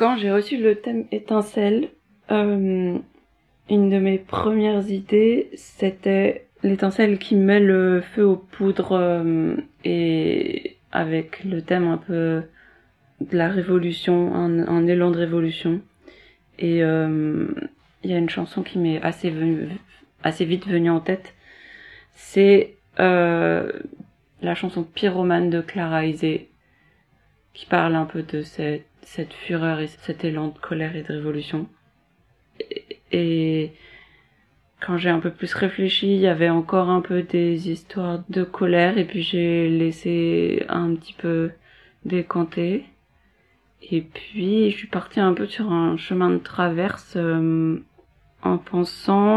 Quand j'ai reçu le thème étincelle, une de mes premières idées, c'était l'étincelle qui met le feu aux poudres, et avec le thème un peu de la révolution, un élan de révolution. Et il y a une chanson qui m'est assez vite venue en tête. C'est la chanson Pyromane de Clara Isé, qui parle un peu de cette fureur et cet élan de colère et de révolution. Et quand j'ai un peu plus réfléchi, il y avait encore un peu des histoires de colère, et puis j'ai laissé un petit peu décanter. Et puis je suis partie un peu sur un chemin de traverse, en pensant